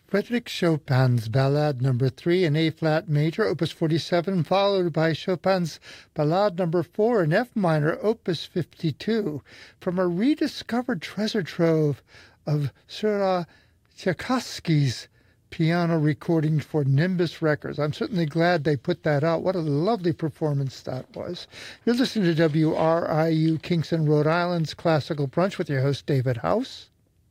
Frédéric Chopin's Ballade No. 3 in A-flat major, Opus 47, followed by Chopin's Ballade No. 4 in F minor, Opus 52, from a rediscovered treasure trove of Sura Tchaikovsky's piano recording for Nimbus Records. I'm certainly glad they put that out. What a lovely performance that was. You're listening to WRIU Kingston, Rhode Island's Classical Brunch with your host, David House.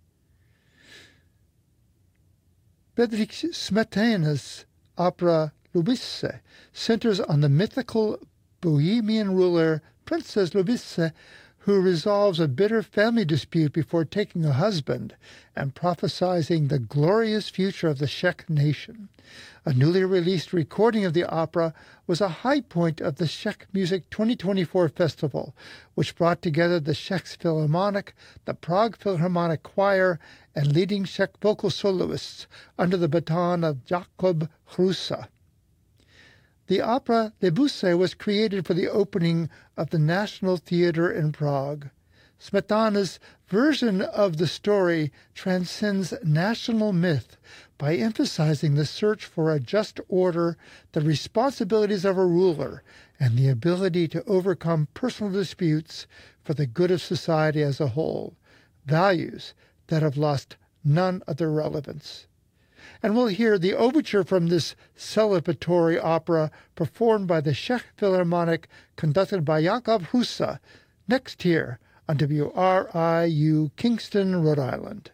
Bedřich Smetana's opera Lubice centers on the mythical Bohemian ruler Princess Lubice, who resolves a bitter family dispute before taking a husband and prophesizing the glorious future of the Czech nation. A newly released recording of the opera was a high point of the Czech Music 2024 festival, which brought together the Czech Philharmonic, the Prague Philharmonic Choir, and leading Czech vocal soloists under the baton of Jakub Hrusa. The opera Lubice was created for the opening of the National Theatre in Prague. Smetana's version of the story transcends national myth by emphasizing the search for a just order, the responsibilities of a ruler, and the ability to overcome personal disputes for the good of society as a whole, values that have lost none of their relevance. And we'll hear the overture from this celebratory opera performed by the Czech Philharmonic, conducted by Jakub Hrusa, next here on WRIU Kingston, Rhode Island.